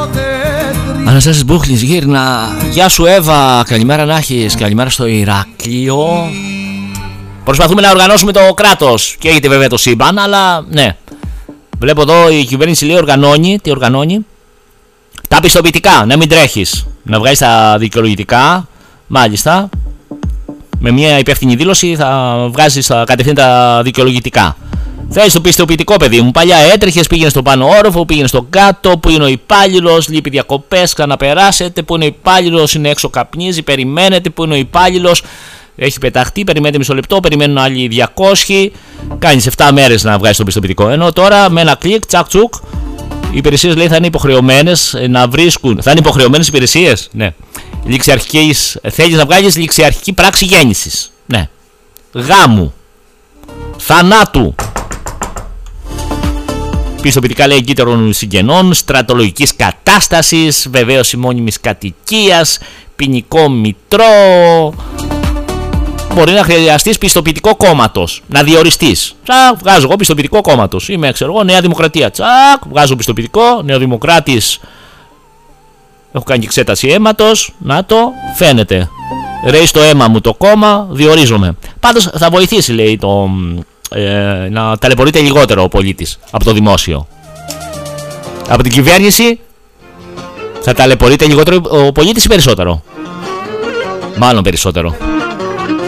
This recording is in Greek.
Αναστάσης Μπούχλης γύρνα. Γεια σου Εύα, καλημέρα να έχεις. Καλημέρα στο Ηράκλειο. Προσπαθούμε να οργανώσουμε το κράτος. Και έχετε βέβαια το σύμπαν, αλλά ναι. Βλέπω εδώ η κυβέρνηση λέει οργανώνει. Τι οργανώνει? Τα πιστοποιητικά, να μην τρέχεις. Να βγάλεις τα δικαιολογητικά. Μάλιστα. Με μια υπεύθυνη δήλωση θα βγάζεις κατευθείαν τα δικαιολογητικά. Θέλεις το πιστοποιητικό, παιδί μου. Παλιά έτρεχες, πήγαινε στο πάνω όροφο, πήγαινε στο κάτω. Πού είναι ο υπάλληλος, λείπει διακοπές, ξαναπεράσετε. Πού είναι ο υπάλληλος, είναι έξω, καπνίζει, περιμένετε. Πού είναι ο υπάλληλος, έχει πεταχτεί, περιμένετε μισό λεπτό, περιμένουν άλλοι 200. Κάνεις 7 μέρες να βγάζεις το πιστοποιητικό. Ενώ τώρα με ένα κλικ, τσακ τσουκ, οι υπηρεσίες λέει θα είναι υποχρεωμένες να βρίσκουν. Θα είναι υποχρεωμένες οι υπηρεσίες, ναι. Θέλεις να βγάλεις ληξιαρχική πράξη γέννησης. Ναι. Γάμου. Θανάτου. Πιστοποιητικά λέει εγκύτερων συγγενών, στρατολογικής κατάστασης, βεβαίωση μόνιμης κατοικίας, ποινικό μητρό. Μπορεί να χρειαστείς πιστοποιητικό κόμματος, να διοριστείς. Τσακ, βγάζω εγώ πιστοποιητικό κόμματος. Είμαι, ξέρω εγώ, Νέα Δημοκρατία. Τσακ, βγάζω πιστοποιητικό, Νεοδημοκράτης. Έχω κάνει και εξέταση αίματος. Να το, φαίνεται. Ρέει στο αίμα μου το κόμμα, διορίζομαι. Πάντως θα βοηθήσει, λέει, να ταλαιπωρείται λιγότερο ο πολίτης από το δημόσιο. Από την κυβέρνηση θα ταλαιπωρείται λιγότερο ο πολίτης ή περισσότερο? Μάλλον περισσότερο.